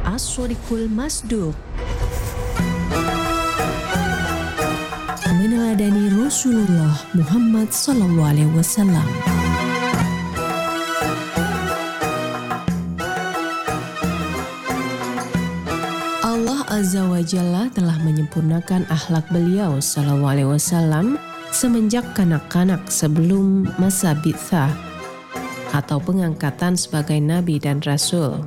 As-Shadiqul Masduq, meneladani Rasulullah Muhammad SAW. Allah Azza wa Jalla telah menyempurnakan akhlak beliau SAW semenjak kanak-kanak sebelum masa bi'tsah atau pengangkatan sebagai nabi dan rasul.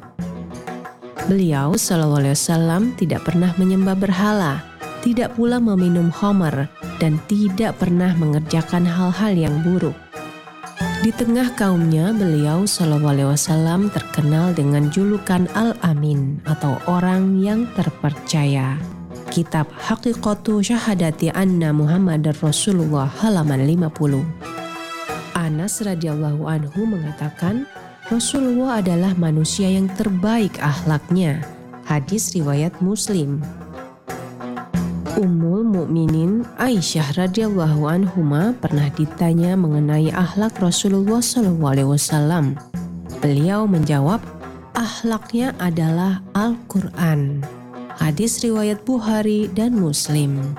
Beliau SAW tidak pernah menyembah berhala, tidak pula meminum khamar, dan tidak pernah mengerjakan hal-hal yang buruk. Di tengah kaumnya, beliau SAW terkenal dengan julukan Al-Amin atau orang yang terpercaya. Kitab Haqiqatu Syahadati Anna Muhammadar Rasulullah halaman 50. Anas radhiyallahu anhu mengatakan, Rasulullah adalah manusia yang terbaik akhlaknya. Hadis riwayat Muslim. Ummul Mukminin Aisyah radhiyallahu anhuma pernah ditanya mengenai akhlak Rasulullah SAW. Beliau menjawab, akhlaknya adalah Al-Quran. Hadis riwayat Bukhari dan Muslim.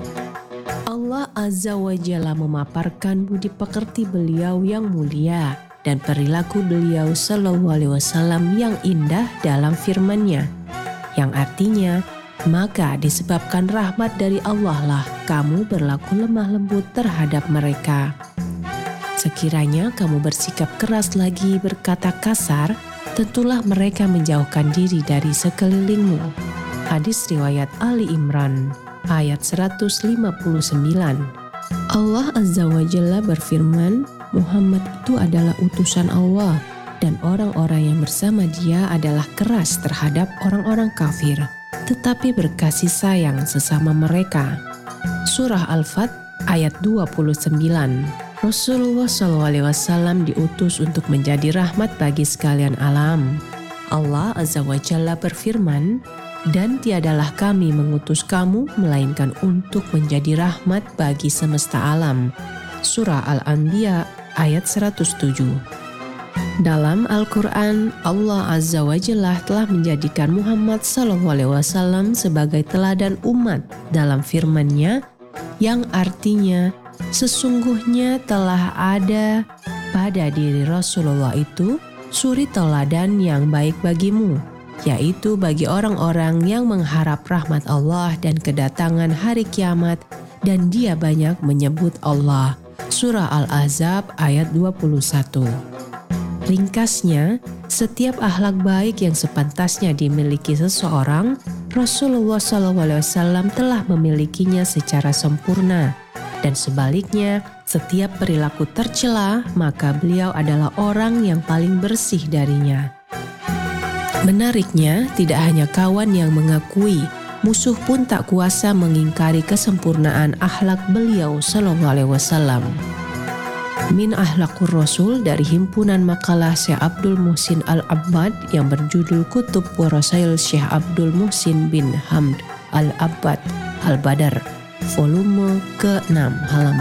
Allah Azza wa Jalla memaparkan budi pekerti beliau yang mulia dan perilaku beliau SAW yang indah dalam firman-Nya, yang artinya, maka disebabkan rahmat dari Allah lah kamu berlaku lemah lembut terhadap mereka. Sekiranya kamu bersikap keras lagi berkata kasar, tentulah mereka menjauhkan diri dari sekelilingmu. Hadis riwayat Ali Imran ayat 159. Allah Azza wa Jalla berfirman, Muhammad itu adalah utusan Allah dan orang-orang yang bersama dia adalah keras terhadap orang-orang kafir, tetapi berkasih sayang sesama mereka. Surah Al-Fat ayat 29. Rasulullah SAW diutus untuk menjadi rahmat bagi sekalian alam. Allah Azza wa Jalla berfirman, dan tiadalah kami mengutus kamu melainkan untuk menjadi rahmat bagi semesta alam. Surah Al-Anbiya ayat 107. Dalam Al-Quran, Allah Azza wa Jalla telah menjadikan Muhammad SAW sebagai teladan umat dalam firman-Nya yang artinya, sesungguhnya telah ada pada diri Rasulullah itu suri teladan yang baik bagimu, yaitu bagi orang-orang yang mengharap rahmat Allah dan kedatangan hari kiamat, dan dia banyak menyebut Allah. Surah Al-Ahzab ayat 21. Ringkasnya, setiap akhlak baik yang sepantasnya dimiliki seseorang, Rasulullah SAW telah memilikinya secara sempurna. Dan sebaliknya, setiap perilaku tercela, maka beliau adalah orang yang paling bersih darinya. Menariknya, tidak hanya kawan yang mengakui, musuh pun tak kuasa mengingkari kesempurnaan akhlak beliau SAW. Min Akhlaqur Rasul dari himpunan makalah Syekh Abdul Muhsin Al-Abbad yang berjudul Kutub wa Rasail Syekh Abdul Muhsin bin Hamd Al-Abbad Al-Badar, volume ke-6 halaman